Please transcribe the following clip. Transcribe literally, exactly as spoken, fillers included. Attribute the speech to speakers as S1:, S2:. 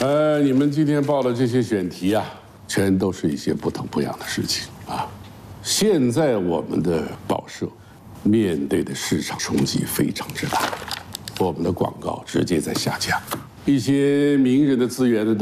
S1: 呃，你们今天报的这些选题啊，全都是一些不疼不痒的事情啊。现在我们的报社面对的市场冲击非常之大，我们的广告直接在下降，一些名人的资源呢都。